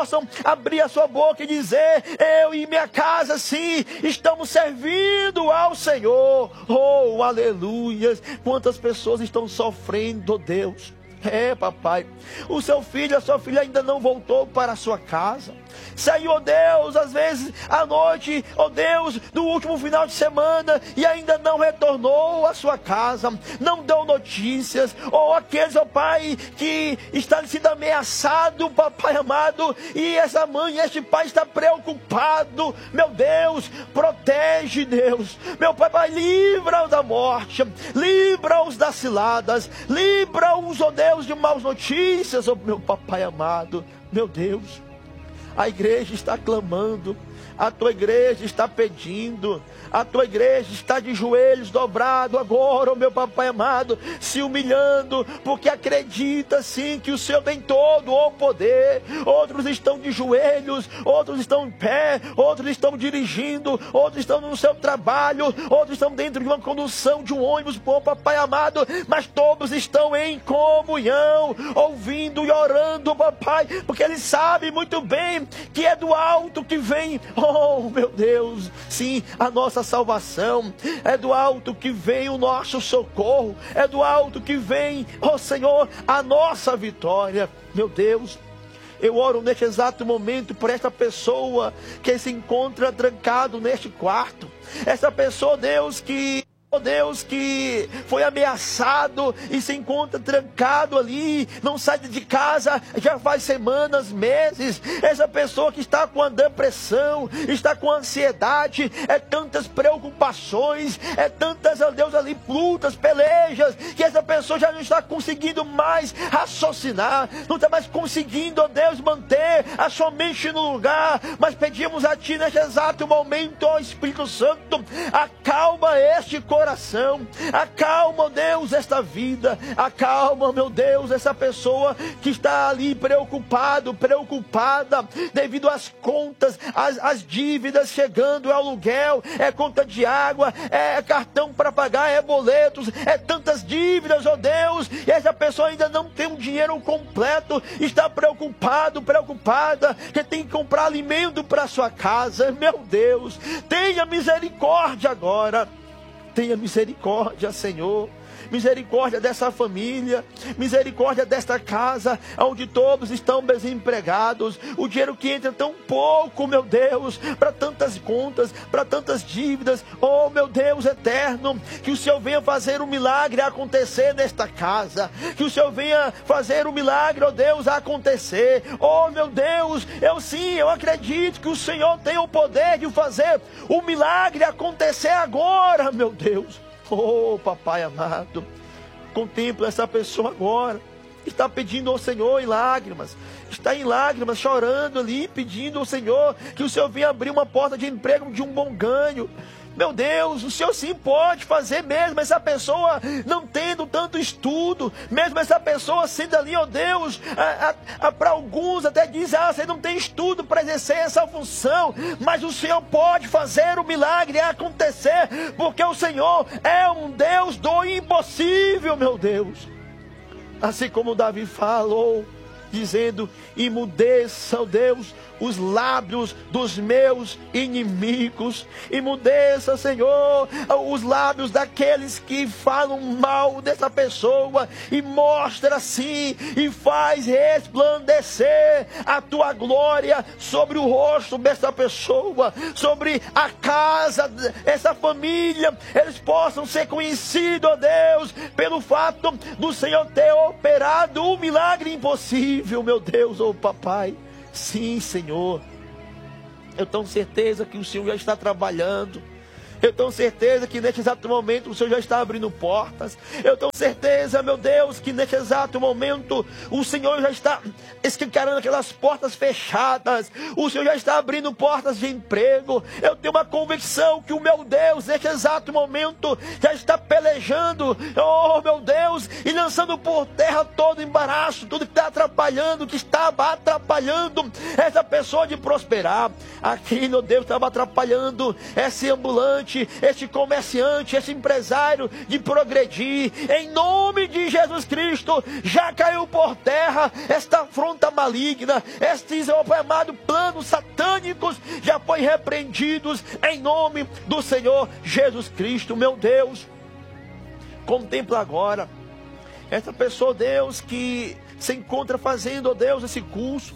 possam abrir a sua boca e dizer: eu e minha casa, sim, estamos servindo ao Senhor. Oh, aleluias! Quantas pessoas estão sofrendo, oh Deus. Papai, o seu filho, a sua filha ainda não voltou para a sua casa. Saiu, ó Deus, às vezes à noite, ó Deus, do último final de semana, e ainda não retornou à sua casa, não deu notícias. Ou aqueles, ó Pai, que está sendo ameaçado, papai amado, e essa mãe, este pai está preocupado. Meu Deus, protege, Deus. Meu Pai, livra-os da morte, livra-os das ciladas, livra-os, ó Deus, de maus notícias, ó meu papai amado. Meu Deus, a igreja está clamando, a tua igreja está pedindo, a tua igreja está de joelhos dobrado agora, oh meu papai amado, se humilhando, porque acredita sim que o Senhor tem todo o poder. Outros estão de joelhos, outros estão em pé, outros estão dirigindo, outros estão no seu trabalho, outros estão dentro de uma condução de um ônibus, oh papai amado, mas todos estão em comunhão, ouvindo e orando, papai, porque eles sabem muito bem que é do alto que vem, oh meu Deus, sim, a nossa salvação, é do alto que vem o nosso socorro, é do alto que vem, oh Senhor, a nossa vitória. Meu Deus, eu oro neste exato momento por esta pessoa que se encontra trancado neste quarto, essa pessoa, Deus, que foi ameaçado e se encontra trancado ali, não sai de casa já faz semanas, meses. Essa pessoa que está com a depressão, está com ansiedade, é tantas preocupações, é tantas, ó Deus, ali lutas, pelejas, que essa pessoa já não está conseguindo mais raciocinar, não está mais conseguindo, ó Deus, manter a sua mente no lugar. Mas pedimos a Ti neste exato momento, ó Espírito Santo, acalma este coração, acalma, Deus, esta vida, acalma, meu Deus, essa pessoa que está ali preocupada devido às contas, às dívidas chegando, é aluguel, é conta de água, é cartão para pagar, é boletos, é tantas dívidas, ó Deus, e essa pessoa ainda não tem um dinheiro completo, está preocupada, que tem que comprar alimento para sua casa. Meu Deus, tenha misericórdia agora. Tenha misericórdia, Senhor. Misericórdia dessa família, misericórdia desta casa, onde todos estão desempregados. O dinheiro que entra tão pouco, meu Deus, para tantas contas, para tantas dívidas. Oh, meu Deus eterno, que o Senhor venha fazer um milagre acontecer nesta casa, que o Senhor venha fazer um milagre, oh Deus, acontecer. Oh, meu Deus, eu acredito que o Senhor tem o poder de fazer o milagre acontecer agora, meu Deus. Oh, papai amado, contempla essa pessoa agora, está pedindo ao Senhor em lágrimas, está em lágrimas, chorando ali, pedindo ao Senhor que o Senhor venha abrir uma porta de emprego de um bom ganho. Meu Deus, o Senhor sim pode fazer, mesmo essa pessoa não tendo tanto estudo, mesmo essa pessoa sendo ali, ó Deus, para alguns até dizem: você não tem estudo para exercer essa função, mas o Senhor pode fazer o milagre acontecer, porque o Senhor é um Deus do impossível, meu Deus. Assim como Davi falou, dizendo: imudeça, ó Deus, os lábios dos meus inimigos, imudeça, Senhor, os lábios daqueles que falam mal dessa pessoa, e mostra assim, e faz resplandecer a tua glória sobre o rosto dessa pessoa, sobre a casa, essa família, eles possam ser conhecidos, ó Deus, pelo fato do Senhor ter operado um milagre impossível, meu Deus, ó papai. Sim, Senhor, eu tenho certeza que o Senhor já está trabalhando. Eu tenho certeza que neste exato momento o Senhor já está abrindo portas. Eu tenho certeza, meu Deus, que neste exato momento o Senhor já está escancarando aquelas portas fechadas. O Senhor já está abrindo portas de emprego. Eu tenho uma convicção que o meu Deus, neste exato momento, já está pelejando, oh meu Deus, e lançando por terra todo embaraço, tudo que está atrapalhando, que estava atrapalhando essa pessoa de prosperar. Aqui, meu Deus, estava atrapalhando esse ambulante, estudante, este comerciante, este empresário de progredir. Em nome de Jesus Cristo, já caiu por terra esta afronta maligna, estes, ó Pai amado, planos satânicos já foi repreendidos em nome do Senhor Jesus Cristo. Meu Deus, contempla agora essa pessoa, Deus, que se encontra fazendo, ó Deus, esse curso.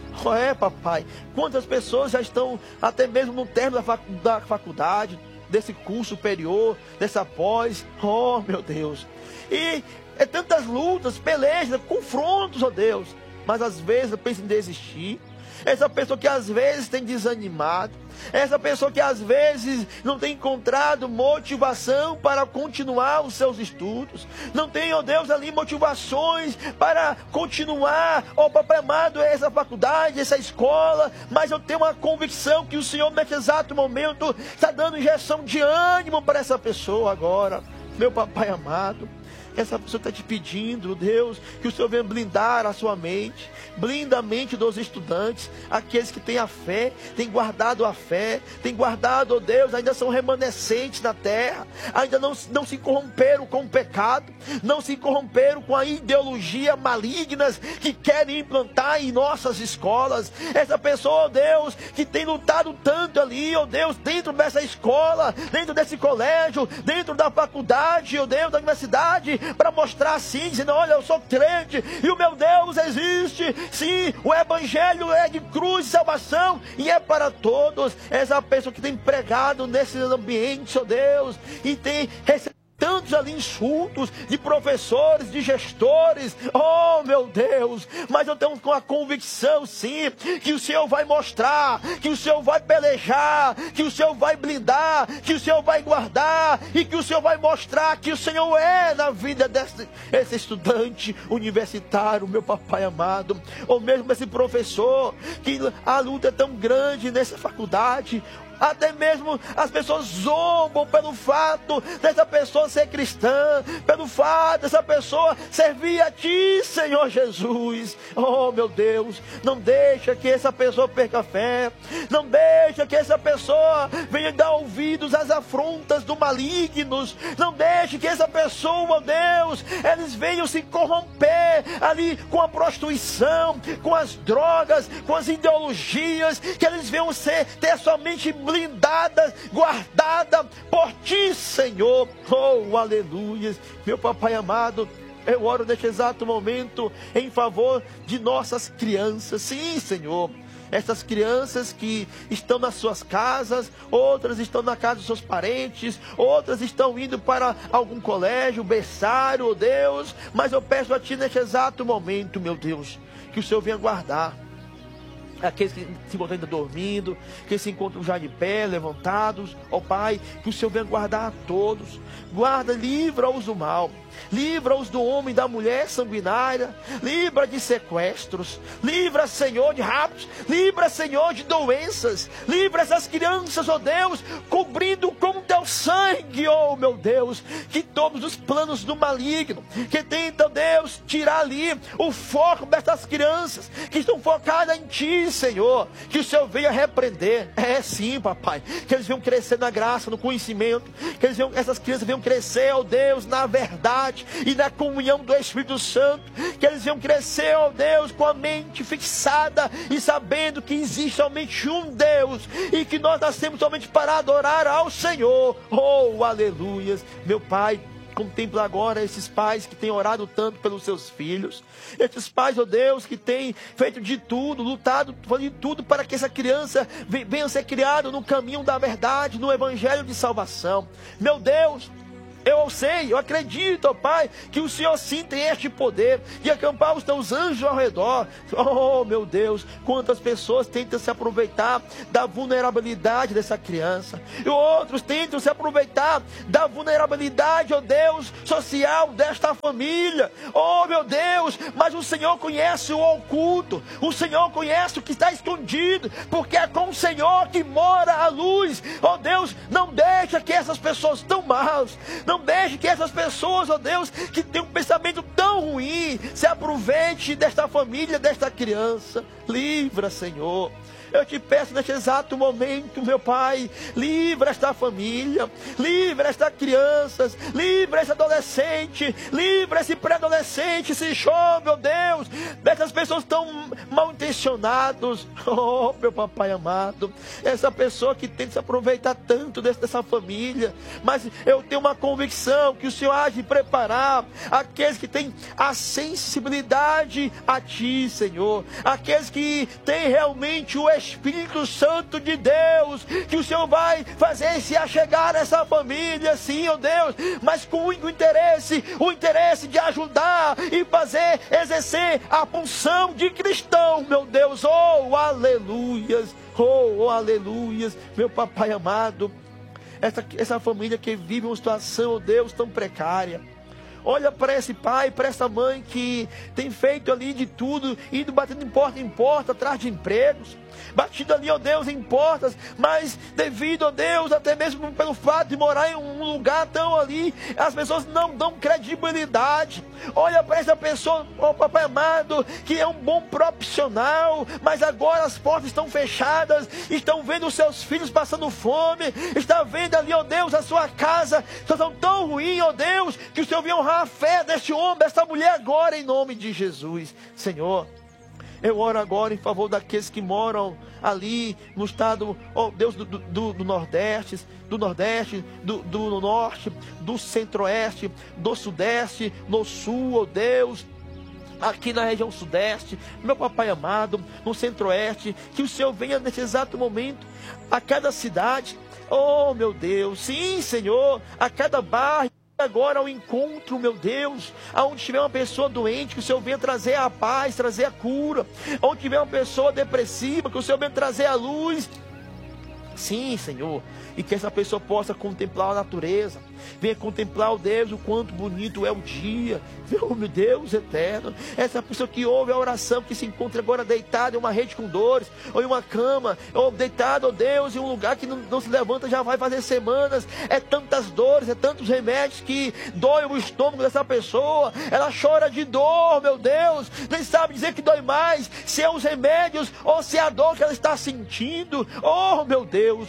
Papai, quantas pessoas já estão até mesmo no término da faculdade, desse curso superior, dessa pós, meu Deus, e é tantas lutas, pelejas, confrontos, ó Deus, mas às vezes eu penso em desistir. Essa pessoa que às vezes tem desanimado, essa pessoa que às vezes não tem encontrado motivação para continuar os seus estudos, não tem, ó Deus, ali motivações para continuar, ó Papai amado, essa faculdade, essa escola, mas eu tenho uma convicção que o Senhor nesse exato momento está dando injeção de ânimo para essa pessoa agora. Meu Papai amado, essa pessoa está te pedindo, Deus, que o Senhor venha blindar a sua mente, blinda a mente dos estudantes, aqueles que têm a fé, têm guardado a fé, têm guardado, ó Deus, ainda são remanescentes na terra, ainda não se corromperam com o pecado, não se corromperam com a ideologia malignas que querem implantar em nossas escolas. Essa pessoa, ó Deus, que tem lutado tanto ali, ó Deus, dentro dessa escola, dentro desse colégio, dentro da faculdade, ó Deus, da universidade, para mostrar assim, dizendo, olha, eu sou crente, e o meu Deus existe, sim, o evangelho é de cruz e salvação, e é para todos. Essa pessoa que tem pregado nesse ambiente, ó Deus, e tem recebido tantos ali insultos de professores, de gestores, oh meu Deus, mas eu tenho com a convicção sim, que o Senhor vai mostrar, que o Senhor vai pelejar, que o Senhor vai blindar, que o Senhor vai guardar, e que o Senhor vai mostrar que o Senhor é na vida desse estudante universitário, meu Papai amado, ou mesmo esse professor, que a luta é tão grande nessa faculdade. Até mesmo as pessoas zombam pelo fato dessa pessoa ser cristã, pelo fato dessa pessoa servir a Ti, Senhor Jesus. Oh meu Deus, não deixa que essa pessoa perca a fé, não deixa que essa pessoa venha dar ouvidos às afrontas do malignos, não deixe que essa pessoa, meu Deus, eles venham se corromper ali com a prostituição, com as drogas, com as ideologias, que eles venham ter somente blindada, guardada por Ti, Senhor. Oh, aleluia. Meu Papai amado, eu oro neste exato momento em favor de nossas crianças. Sim, Senhor. Essas crianças que estão nas suas casas, outras estão na casa dos seus parentes, outras estão indo para algum colégio, berçário, oh Deus. Mas eu peço a Ti neste exato momento, meu Deus, que o Senhor venha guardar aqueles que se encontram ainda dormindo, que se encontram já de pé, levantados, ó Pai, que o Senhor venha guardar a todos, guarda, livra-os do mal, livra-os do homem e da mulher sanguinária, livra de sequestros, livra, Senhor, de raptos, livra, Senhor, de doenças, livra essas crianças, ó Deus, cobrindo com Teu sangue, ó meu Deus, que todos os planos do maligno, que tentam, Deus, tirar ali o foco dessas crianças, que estão focadas em Ti, Senhor, que o Senhor venha repreender. É sim, Papai, que eles venham crescer na graça, no conhecimento, que essas crianças venham crescer, ó Deus, na verdade e na comunhão do Espírito Santo, que eles venham crescer, ó Deus, com a mente fixada e sabendo que existe somente um Deus e que nós nascemos somente para adorar ao Senhor. Oh, aleluias. Meu Pai, contempla agora esses pais que têm orado tanto pelos seus filhos. Esses pais, ó Deus, que têm feito de tudo, lutado de tudo para que essa criança venha ser criada no caminho da verdade, no evangelho de salvação. Meu Deus, eu sei, eu acredito, ó Pai, que o Senhor sim tem este poder de acampar os Teus anjos ao redor. Oh, meu Deus, quantas pessoas tentam se aproveitar da vulnerabilidade dessa criança, e outros tentam se aproveitar da vulnerabilidade, ó Deus, social desta família. Oh, meu Deus, mas o Senhor conhece o oculto, o Senhor conhece o que está escondido, porque é com o Senhor que mora a luz. Oh Deus, não deixa que essas pessoas tão maus, não Não deixe que essas pessoas, ó Deus, que têm um pensamento tão ruim, se aproveite desta família, desta criança. Livra, Senhor. Eu te peço neste exato momento, meu Pai, livra esta família, livra estas crianças, livra esse adolescente, livra esse pré-adolescente, esse jovem, meu Deus, dessas pessoas tão mal intencionadas. Oh, meu papai amado, essa pessoa que tenta se aproveitar tanto dessa família, mas eu tenho uma convicção que o Senhor há de preparar aqueles que têm a sensibilidade a Ti, Senhor, aqueles que têm realmente o Espírito Santo de Deus, que o Senhor vai fazer se achegar nessa família, sim, ó Deus, mas com o único interesse, o interesse de ajudar e fazer, exercer a função de cristão, meu Deus. Oh, aleluias, oh, aleluias, meu papai amado, essa família que vive uma situação, ó Deus, tão precária. Olha para esse pai, para essa mãe que tem feito ali de tudo, indo batendo de em porta, atrás de empregos, batido ali, ó Deus, em portas, mas devido, ó Deus, até mesmo pelo fato de morar em um lugar tão ali, as pessoas não dão credibilidade. Olha para essa pessoa, ó papai amado, que é um bom profissional, mas agora as portas estão fechadas, estão vendo os seus filhos passando fome, está vendo ali, ó Deus, a sua casa, situação tão ruim, ó Deus, que o Senhor venha honrar a fé deste homem, desta mulher agora, em nome de Jesus. Senhor, eu oro agora em favor daqueles que moram ali no estado, oh Deus, do Nordeste, do Norte, do Centro-Oeste, do Sudeste, no Sul, oh Deus, aqui na região Sudeste, meu papai amado, no Centro-Oeste, que o Senhor venha nesse exato momento a cada cidade, oh meu Deus, sim Senhor, a cada bairro, agora ao encontro, meu Deus, aonde tiver uma pessoa doente, que o Senhor venha trazer a paz, trazer a cura, onde tiver uma pessoa depressiva, que o Senhor venha trazer a luz, sim Senhor, e que essa pessoa possa contemplar a natureza, venha contemplar, ó Deus, o quanto bonito é o dia, oh meu Deus eterno, essa pessoa que ouve a oração, que se encontra agora deitada em uma rede com dores, ou em uma cama, ou deitado, ó Deus, em um lugar que não se levanta, já vai fazer semanas, é tantas dores, é tantos remédios que dói o estômago dessa pessoa, ela chora de dor, meu Deus, nem sabe dizer que dói mais, se é os remédios, ou se é a dor que ela está sentindo, oh meu Deus,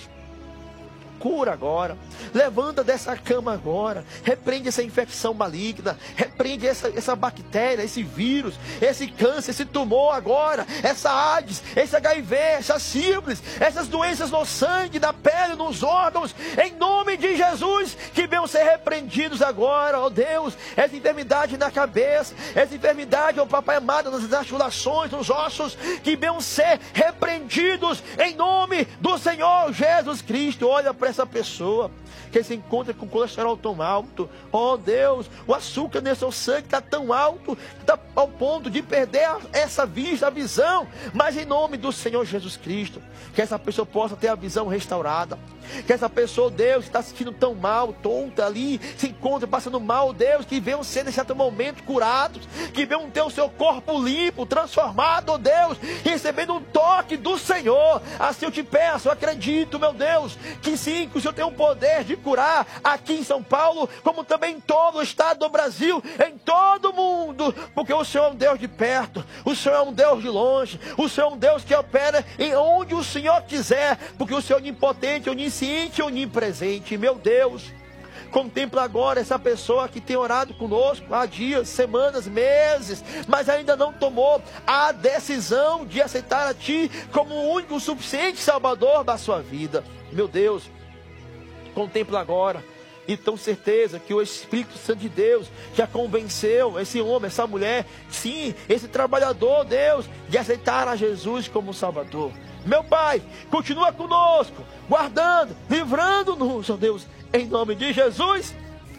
cura agora, levanta dessa cama agora, repreende essa infecção maligna, repreende essa bactéria, esse vírus, esse câncer, esse tumor agora, essa AIDS, esse HIV, essa sífilis, essas doenças no sangue, na pele, nos órgãos, em nome de Jesus, que venham ser repreendidos agora, ó Deus, essa enfermidade na cabeça, essa enfermidade, ó papai amado, nas articulações, nos ossos, que venham ser repreendidos em nome do Senhor Jesus Cristo. Olha para essa pessoa que se encontra com colesterol tão alto, ó Deus, o açúcar nesse seu sangue está tão alto, está ao ponto de perder essa vista, a visão, mas em nome do Senhor Jesus Cristo, que essa pessoa possa ter a visão restaurada, que essa pessoa, Deus, está se sentindo tão mal, tonta ali, se encontra passando mal, Deus, que venham ser nesse certo momento curados, que venham ter o seu corpo limpo, transformado, ó Deus, recebendo um toque do Senhor. Assim eu te peço, eu acredito, meu Deus, que sim, que o Senhor tem o poder de curar aqui em São Paulo, como também em todo o estado do Brasil, em todo o mundo, porque o Senhor é um Deus de perto, o Senhor é um Deus de longe, o Senhor é um Deus que opera em onde o Senhor quiser, porque o Senhor é onipotente, onisciente, onipresente. Meu Deus, contempla agora essa pessoa que tem orado conosco há dias, semanas, meses, mas ainda não tomou a decisão de aceitar a Ti como o único, suficiente Salvador da sua vida. Meu Deus, contempla agora e tenho certeza que o Espírito Santo de Deus já convenceu esse homem, essa mulher, sim, esse trabalhador, Deus, de aceitar a Jesus como Salvador. Meu Pai, continua conosco, guardando, livrando-nos, ó Deus, em nome de Jesus.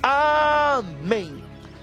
Amém.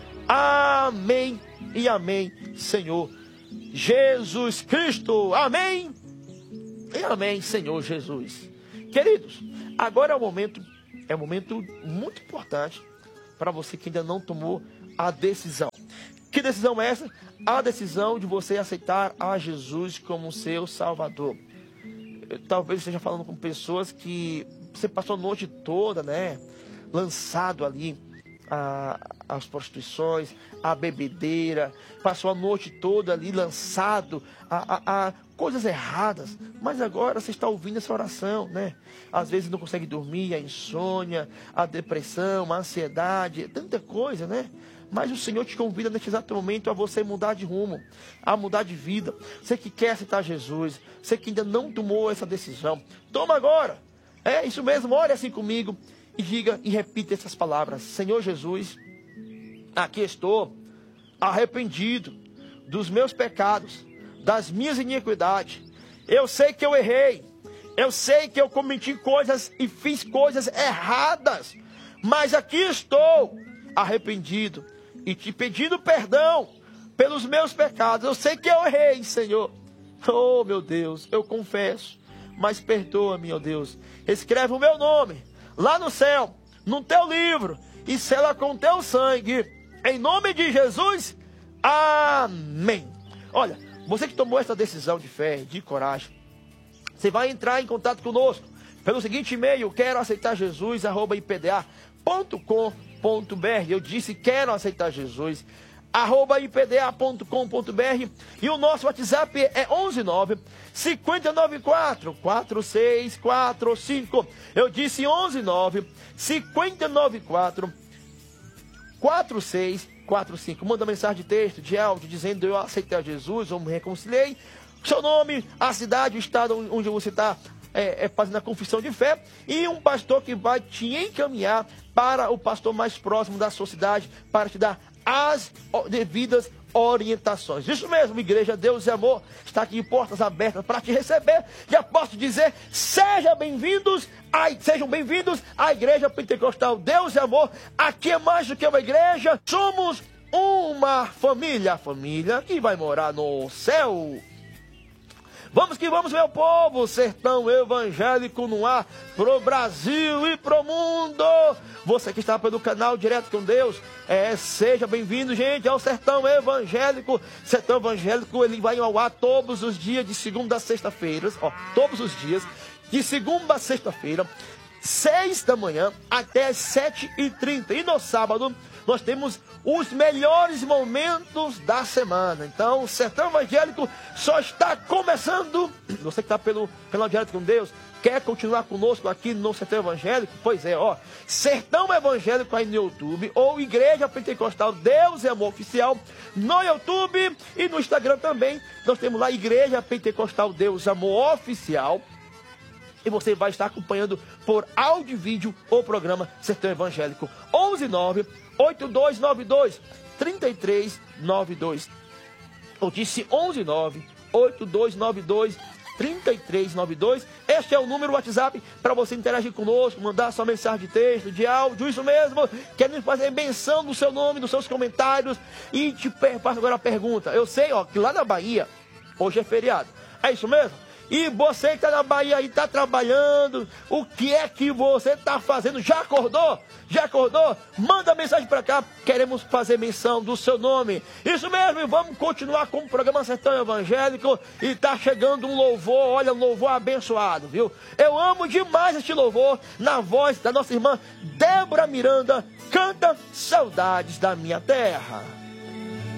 Amém e amém, Senhor Jesus Cristo. Amém e amém, Senhor Jesus. Queridos, agora é um momento muito importante para você que ainda não tomou a decisão. Que decisão é essa? A decisão de você aceitar a Jesus como seu Salvador. Talvez você esteja falando com pessoas que você passou a noite toda, lançado ali às prostituições, à bebedeira, passou a noite toda ali lançado a coisas erradas, mas agora você está ouvindo essa oração, né? Às vezes não consegue dormir, a insônia, a depressão, a ansiedade, tanta coisa, né? Mas o Senhor te convida neste exato momento a você mudar de rumo, a mudar de vida. Você que quer aceitar Jesus, você que ainda não tomou essa decisão, toma agora. É isso mesmo, ore assim comigo e diga e repita essas palavras: Senhor Jesus, aqui estou arrependido dos meus pecados, das minhas iniquidades. Eu sei que eu errei, eu sei que eu cometi coisas e fiz coisas erradas, mas aqui estou arrependido e te pedindo perdão pelos meus pecados. Eu sei que eu errei, Senhor. Oh, meu Deus, eu confesso, mas perdoa-me, ó Deus. Escreve o meu nome lá no céu, no teu livro, e sela com teu sangue, em nome de Jesus, amém. Olha, você que tomou essa decisão de fé, de coragem, você vai entrar em contato conosco pelo seguinte e-mail: quero aceitar Jesus, @ipda.com.br. Eu disse quero aceitar Jesus, @ipda.com.br. E o nosso WhatsApp é 119 594 4645. Eu disse 119 594 4645. Manda mensagem de texto, de áudio, dizendo: eu aceitei a Jesus, eu me reconciliei. Seu nome, a cidade, o estado onde você está fazendo a confissão de fé, e um pastor que vai te encaminhar para o pastor mais próximo da sua cidade para te dar as devidas orientações. Isso mesmo, Igreja Deus e Amor está aqui, portas abertas para te receber. Já posso dizer: sejam bem-vindos à Igreja Pentecostal Deus e Amor. Aqui é mais do que uma igreja, somos uma família, a família que vai morar no céu. Vamos que vamos, meu povo, sertão evangélico no ar, pro Brasil e pro mundo. Você que está pelo canal Direto com Deus, seja bem-vindo, gente, ao sertão evangélico. Sertão evangélico, ele vai ao ar todos os dias, de segunda a sexta-feira, todos os dias, de segunda a sexta-feira, 6 da manhã até as 7h30. E no sábado, nós temos os melhores momentos da semana. Então, o Sertão Evangélico só está começando. Você que está pelo canal Direto com Deus, quer continuar conosco aqui no Sertão Evangélico? Pois é, Sertão Evangélico aí no YouTube, ou Igreja Pentecostal Deus e Amor Oficial no YouTube e no Instagram também. Nós temos lá Igreja Pentecostal Deus e Amor Oficial. E você vai estar acompanhando por áudio e vídeo o programa Sertão Evangélico. 119-8292-3392. Eu disse 119-8292-3392. Este é o número WhatsApp para você interagir conosco, mandar sua mensagem de texto, de áudio, isso mesmo. Queremos fazer menção do seu nome, dos seus comentários. E te faço agora a pergunta. Eu sei, que lá na Bahia, hoje é feriado. É isso mesmo? E você que está na Bahia e está trabalhando, o que é que você está fazendo? Já acordou? Já acordou? Manda mensagem para cá, queremos fazer menção do seu nome. Isso mesmo, e vamos continuar com o programa Sertão Evangélico. E está chegando um louvor, olha, um louvor abençoado, viu? Eu amo demais este louvor, na voz da nossa irmã Débora Miranda. Canta Saudades da Minha Terra.